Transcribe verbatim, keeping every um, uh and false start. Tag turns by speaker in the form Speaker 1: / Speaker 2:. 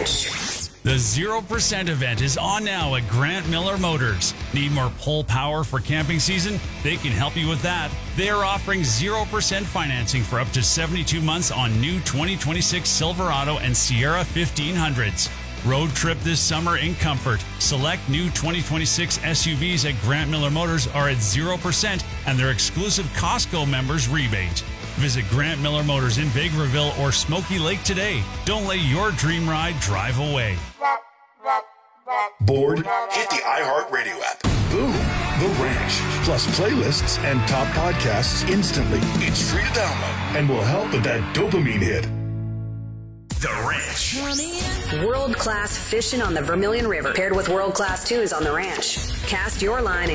Speaker 1: Ranch.
Speaker 2: The zero percent event is on now at Grant Miller Motors. Need more pull power for camping season? They can help you with that. They are offering zero percent financing for up to seventy-two months on new twenty twenty-six Silverado and Sierra fifteen hundreds. Road trip this summer in comfort. Select new twenty twenty-six S U Vs at Grant Miller Motors are at zero percent and their exclusive Costco members rebate. Visit Grant Miller Motors in Vegreville or Smoky Lake today. Don't let your dream ride drive away.
Speaker 3: Bored? Hit the iHeartRadio app. Boom. The Ranch. Plus playlists and top podcasts instantly. It's free to download and will help with that dopamine hit. The Ranch.
Speaker 1: World-class fishing on the Vermilion River, paired with world-class tunes on the ranch. Cast your line and